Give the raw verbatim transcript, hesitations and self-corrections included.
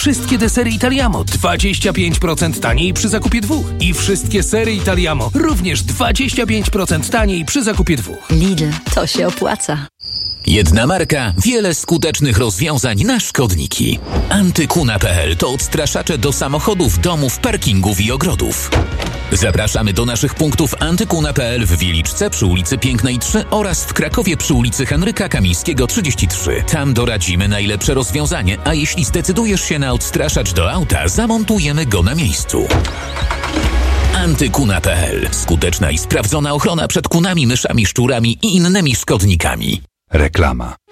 wszystkie desery Italiamo dwadzieścia pięć procent taniej przy zakupie dwóch. I wszystkie sery Italiamo również dwadzieścia pięć procent taniej przy zakupie dwóch. Lidl, to się opłaca. Jedna marka, wiele skutecznych rozwiązań na szkodniki. Antykuna kropka pe el to odstraszacze do samochodów, domów, parkingów i ogrodów. Zapraszamy do naszych punktów Antykuna kropka pe el w Wieliczce przy ulicy Pięknej trzy oraz w Krakowie przy ulicy Henryka Kamińskiego trzydzieści trzy. Tam doradzimy najlepsze rozwiązanie, a jeśli zdecydujesz się na odstraszacz do auta, zamontujemy go na miejscu. Antykuna kropka pe el. Skuteczna i sprawdzona ochrona przed kunami, myszami, szczurami i innymi szkodnikami. Reklama.